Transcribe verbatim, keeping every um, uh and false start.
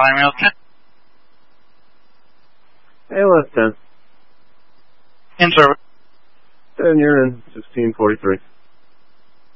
Miami ten. A L S ten. In service. ten, you're in, sixteen forty-three.